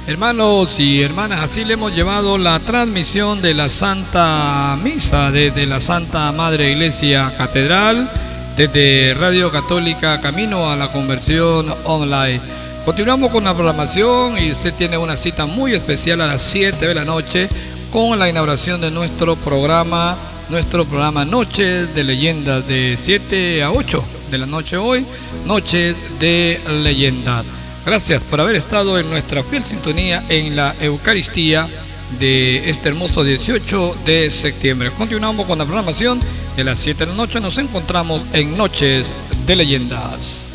Hermanos y hermanas, así le hemos llevado la transmisión de la Santa Misa desde la Santa Madre Iglesia Catedral, desde Radio Católica Camino a la Conversión Online. Continuamos con la programación y usted tiene una cita muy especial a las 7 de la noche con la inauguración de nuestro programa Noches de Leyendas, de 7 a 8 de la noche hoy, Noches de Leyendas. Gracias por haber estado en nuestra fiel sintonía en la Eucaristía de este hermoso 18 de septiembre. Continuamos con la programación de las 7 de la noche. Nos encontramos en Noches de Leyendas.